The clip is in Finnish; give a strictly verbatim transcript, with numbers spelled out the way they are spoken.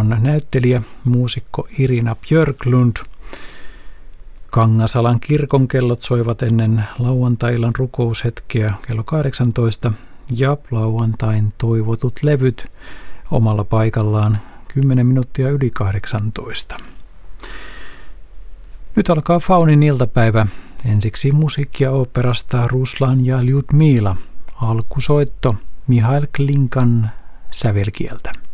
on näyttelijä, muusikko Irina Björklund. Kangasalan kirkon kellot soivat ennen lauantai-illan rukoushetkeä kello kahdeksantoista ja lauantain toivotut levyt omalla paikallaan kymmenen minuuttia yli kahdeksantoista. Nyt alkaa Faunin iltapäivä. Ensiksi musiikkia oopperasta Ruslan ja Ljudmila. Alkusoitto Mihail Glinkan sävelkieltä.